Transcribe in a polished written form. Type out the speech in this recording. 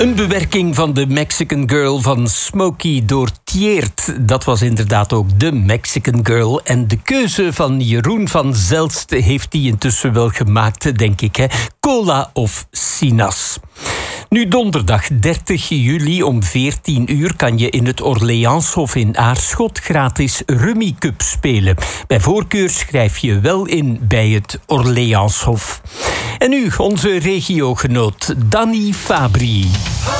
Een bewerking van de Mexican Girl van Smokey door Thiert. Dat was inderdaad ook de Mexican Girl. En de keuze van Jeroen van Zelst heeft hij intussen wel gemaakt, denk ik. Hè? Cola of Sinas. Nu donderdag 30 juli om 14 uur kan je in het Orleanshof in Aarschot gratis Rummy Cup spelen. Bij voorkeur schrijf je wel in bij het Orleanshof. En nu onze regiogenoot Danny Fabri.